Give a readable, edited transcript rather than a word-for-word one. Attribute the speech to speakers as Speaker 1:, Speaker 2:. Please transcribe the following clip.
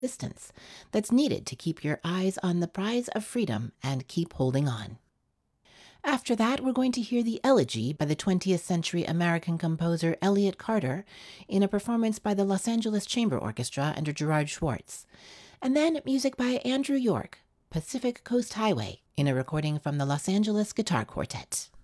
Speaker 1: distance that's needed to keep your eyes on the prize of freedom and keep holding on. After that, we're going to hear the Elegy by the 20th century American composer Elliott Carter in a performance by the Los Angeles Chamber Orchestra under Gerard Schwartz. And then music by Andrew York, Pacific Coast Highway, in a recording from the Los Angeles Guitar Quartet.